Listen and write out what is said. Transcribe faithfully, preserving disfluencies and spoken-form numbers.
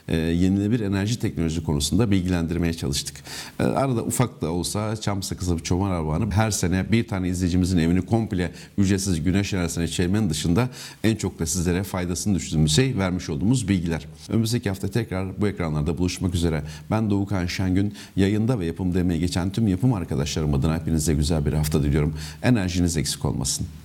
e, yenilenebilir enerji teknoloji konusunda bilgilendirmeye çalıştık. E, arada ufak da olsa çam sakızı çoban armağanı her sene bir tane izleyicimizin evini komple ücretsiz güneş enerjisine çevirmenin dışında en çok da sizlere faydasını düşündüğümüz şey vermiş olduğumuz bilgiler. Önümüzdeki hafta tekrar bu ekranlarda buluşmak üzere. Ben Doğukan Şengün, yayında ve yapımda emeği geçen tüm yapım arkadaşlarım adına hepinize güzel bir hafta diliyorum. Enerjiniz eksik olmasın.